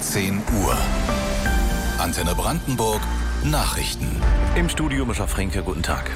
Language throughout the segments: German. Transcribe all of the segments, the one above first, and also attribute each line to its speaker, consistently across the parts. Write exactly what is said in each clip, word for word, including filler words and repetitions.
Speaker 1: zehn Uhr. Antenne Brandenburg Nachrichten.
Speaker 2: Im Studio Mischa Fränke, guten Tag.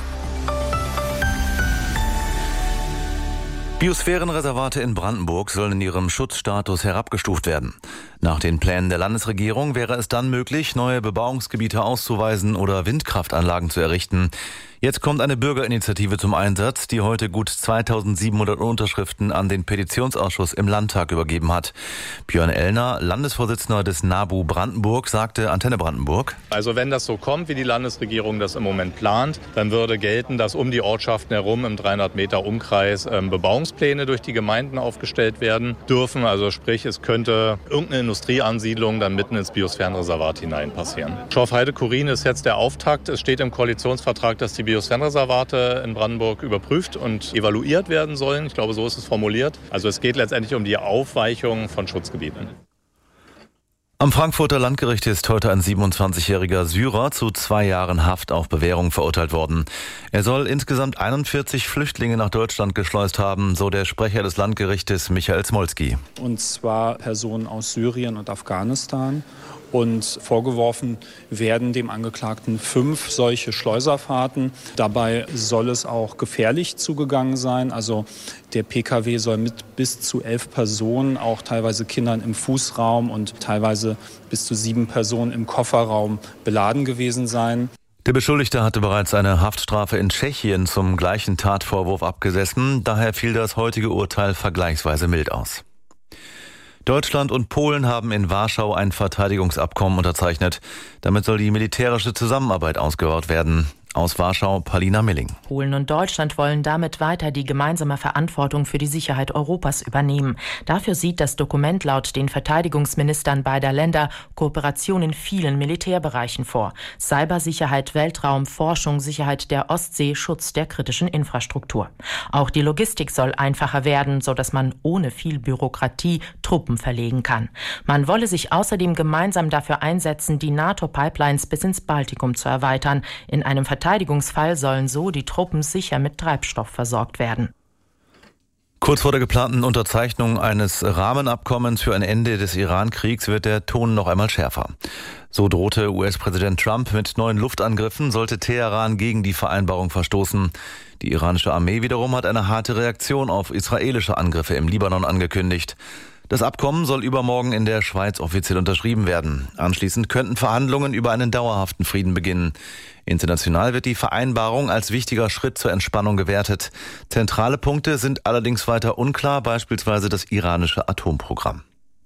Speaker 2: Biosphärenreservate in Brandenburg sollen in ihrem Schutzstatus herabgestuft werden. Nach den Plänen der Landesregierung wäre es dann möglich, neue Bebauungsgebiete auszuweisen oder Windkraftanlagen zu errichten. Jetzt kommt eine Bürgerinitiative zum Einsatz, die heute gut zweitausendsiebenhundert Unterschriften an den Petitionsausschuss im Landtag übergeben hat. Björn Ellner, Landesvorsitzender des NABU Brandenburg, sagte Antenne Brandenburg:
Speaker 3: Also wenn das so kommt, wie die Landesregierung das im Moment plant, dann würde gelten, dass um die Ortschaften herum im dreihundert Meter Umkreis ähm, Bebauungspläne durch die Gemeinden aufgestellt werden dürfen. Also sprich, es könnte irgendeine Industrieansiedlung dann mitten ins Biosphärenreservat hinein passieren. Schorf-Heide-Kurin ist jetzt der Auftakt. Es steht im Koalitionsvertrag, dass die Biosphärenreservate in Brandenburg überprüft und evaluiert werden sollen. Ich glaube, so ist es formuliert. Also es geht letztendlich um die Aufweichung von Schutzgebieten.
Speaker 2: Am Frankfurter Landgericht ist heute ein siebenundzwanzigjähriger Syrer zu zwei Jahren Haft auf Bewährung verurteilt worden. Er soll insgesamt einundvierzig Flüchtlinge nach Deutschland geschleust haben, so der Sprecher des Landgerichtes Michael Smolski.
Speaker 4: Und zwar Personen aus Syrien und Afghanistan. Und vorgeworfen werden dem Angeklagten fünf solche Schleuserfahrten. Dabei soll es auch gefährlich zugegangen sein. Also der P K W soll mit bis zu elf Personen, auch teilweise Kindern im Fußraum und teilweise bis zu sieben Personen im Kofferraum beladen gewesen sein.
Speaker 2: Der Beschuldigte hatte bereits eine Haftstrafe in Tschechien zum gleichen Tatvorwurf abgesessen. Daher fiel das heutige Urteil vergleichsweise mild aus. Deutschland und Polen haben in Warschau ein Verteidigungsabkommen unterzeichnet. Damit soll die militärische Zusammenarbeit ausgebaut werden. Aus Warschau, Palina Milling.
Speaker 5: Polen und Deutschland wollen damit weiter die gemeinsame Verantwortung für die Sicherheit Europas übernehmen. Dafür sieht das Dokument laut den Verteidigungsministern beider Länder Kooperation in vielen Militärbereichen vor. Cybersicherheit, Weltraum, Forschung, Sicherheit der Ostsee, Schutz der kritischen Infrastruktur. Auch die Logistik soll einfacher werden, sodass man ohne viel Bürokratie Truppen verlegen kann. Man wolle sich außerdem gemeinsam dafür einsetzen, die NATO-Pipelines bis ins Baltikum zu erweitern. In einem Verteidigungsfall sollen so die Truppen sicher mit Treibstoff versorgt werden.
Speaker 2: Kurz vor der geplanten Unterzeichnung eines Rahmenabkommens für ein Ende des Iran-Kriegs wird der Ton noch einmal schärfer. So drohte U S-Präsident Trump mit neuen Luftangriffen, sollte Teheran gegen die Vereinbarung verstoßen. Die iranische Armee wiederum hat eine harte Reaktion auf israelische Angriffe im Libanon angekündigt. Das Abkommen soll übermorgen in der Schweiz offiziell unterschrieben werden. Anschließend könnten Verhandlungen über einen dauerhaften Frieden beginnen. International wird die Vereinbarung als wichtiger Schritt zur Entspannung gewertet. Zentrale Punkte sind allerdings weiter unklar, beispielsweise das iranische Atomprogramm.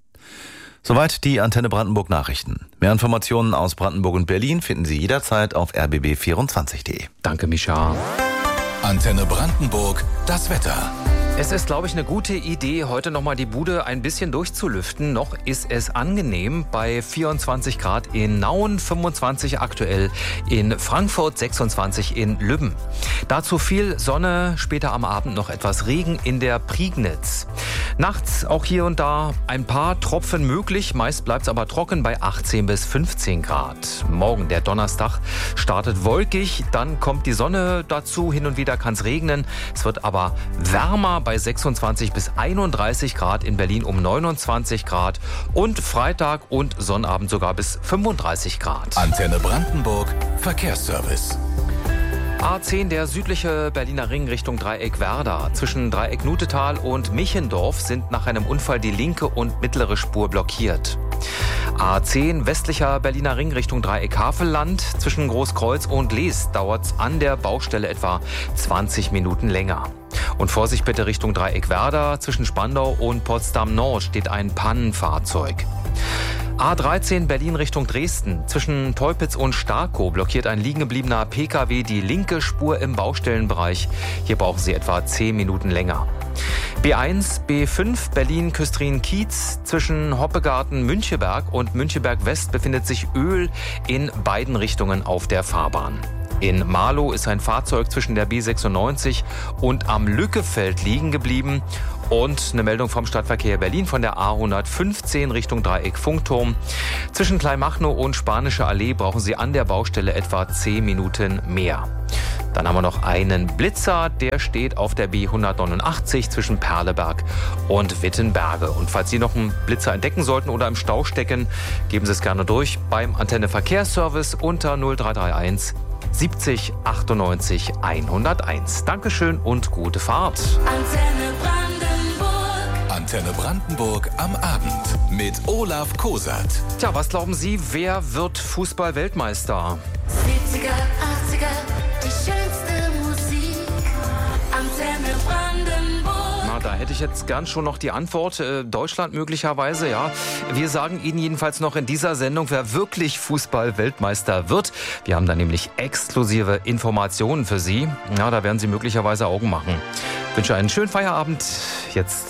Speaker 2: Soweit die Antenne Brandenburg Nachrichten. Mehr Informationen aus Brandenburg und Berlin finden Sie jederzeit auf r b b vierundzwanzig punkt d e.
Speaker 6: Danke, Mischa.
Speaker 1: Antenne Brandenburg, das Wetter.
Speaker 6: Es ist, glaube ich, eine gute Idee, heute nochmal die Bude ein bisschen durchzulüften. Noch ist es angenehm bei vierundzwanzig Grad in Nauen, fünfundzwanzig aktuell in Frankfurt, sechsundzwanzig in Lübben. Dazu viel Sonne, später am Abend noch etwas Regen in der Prignitz. Nachts auch hier und da ein paar Tropfen möglich, meist bleibt es aber trocken bei achtzehn bis fünfzehn Grad. Morgen, der Donnerstag, startet wolkig, dann kommt die Sonne dazu, hin und wieder kann es regnen. Es wird aber wärmer bei sechsundzwanzig bis einunddreißig Grad, in Berlin um neunundzwanzig Grad und Freitag und Sonnabend sogar bis fünfunddreißig Grad.
Speaker 1: Antenne Brandenburg, Verkehrsservice.
Speaker 6: A zehn, der südliche Berliner Ring Richtung Dreieck-Werder. Zwischen Dreieck-Nutetal und Michendorf sind nach einem Unfall die linke und mittlere Spur blockiert. A zehn, westlicher Berliner Ring Richtung Dreieck-Havelland. Zwischen Großkreuz und Lees dauert es an der Baustelle etwa zwanzig Minuten länger. Und Vorsicht bitte Richtung Dreieck-Werder. Zwischen Spandau und Potsdam-Nord steht ein Pannenfahrzeug. A dreizehn Berlin Richtung Dresden. Zwischen Teupitz und Starkow blockiert ein liegengebliebener P K W die linke Spur im Baustellenbereich. Hier brauchen Sie etwa zehn Minuten länger. B eins, B fünf Berlin-Küstrin-Kiez. Zwischen Hoppegarten-Müncheberg und Müncheberg-West befindet sich Öl in beiden Richtungen auf der Fahrbahn. In Marlow ist ein Fahrzeug zwischen der B sechsundneunzig und am Lückefeld liegen geblieben. Und eine Meldung vom Stadtverkehr Berlin von der A hundertfünfzehn Richtung Dreieck-Funkturm. Zwischen Kleinmachnow und Spanische Allee brauchen Sie an der Baustelle etwa zehn Minuten mehr. Dann haben wir noch einen Blitzer, der steht auf der B hundertneunundachtzig zwischen Perleberg und Wittenberge. Und falls Sie noch einen Blitzer entdecken sollten oder im Stau stecken, geben Sie es gerne durch beim Antenne Verkehrsservice unter null drei drei eins siebzig achtundneunzig hunderteins. Dankeschön und gute Fahrt.
Speaker 1: Antenne Brandenburg. Antenne Brandenburg am Abend mit Olaf Kosat.
Speaker 6: Tja, was glauben Sie, wer wird Fußball-Weltmeister?
Speaker 7: siebziger, achtziger, die schönste Musik. Antenne Brandenburg.
Speaker 6: Na, da hätte ich jetzt gern schon noch die Antwort. Äh, Deutschland möglicherweise, ja. Wir sagen Ihnen jedenfalls noch in dieser Sendung, wer wirklich Fußball-Weltmeister wird. Wir haben da nämlich exklusive Informationen für Sie. Ja, da werden Sie möglicherweise Augen machen. Ich wünsche einen schönen Feierabend. Jetzt